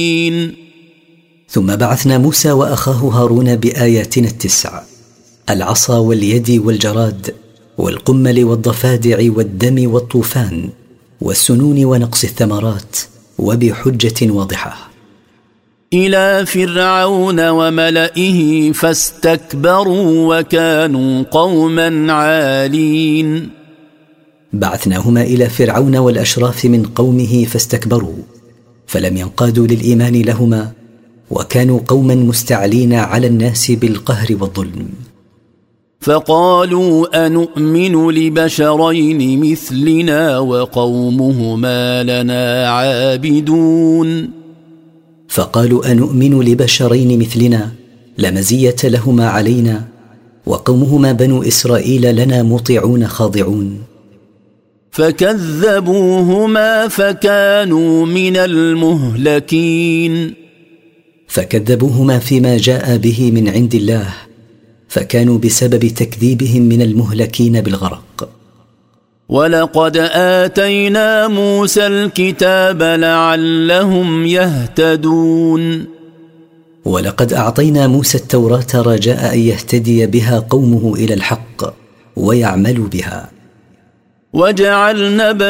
ثم بعثنا موسى وأخاه هارون بآياتنا 9: العصا واليد والجراد والقمل والضفادع والدم والطوفان والسنون ونقص الثمرات وبحجة واضحة، إلى فرعون وملئه فاستكبروا وكانوا قوما عالين. بعثناهما إلى فرعون والأشراف من قومه فاستكبروا فلم ينقادوا للإيمان لهما، وكانوا قوما مستعلين على الناس بالقهر والظلم. فقالوا أنؤمن لبشرين مثلنا وقومهما لنا عابدون. فقالوا أنؤمن لبشرين مثلنا لا مزية لهما علينا، وقومهما بنو إسرائيل لنا مطيعون خاضعون. فكذبوهما فكانوا من المهلكين. فكذبوهما فيما جاء به من عند الله، فكانوا بسبب تكذيبهم من المهلكين بالغرق. ولقد آتينا موسى الكتاب لعلهم يهتدون. ولقد أعطينا موسى التوراة رجاء أن يهتدي بها قومه إلى الحق ويعملوا بها. وجعلنا